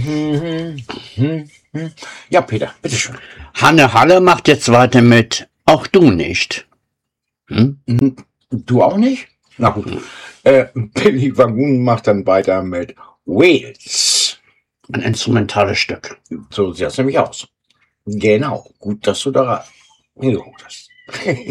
Ja, Peter, bitteschön. Hanne Halle macht jetzt weiter mit Auch du nicht. Du auch nicht? Na gut. Billy Wagun macht dann weiter mit Wales. Ein instrumentales Stück. So sieht es nämlich aus. Genau. Gut, dass du da hingeguckt hast.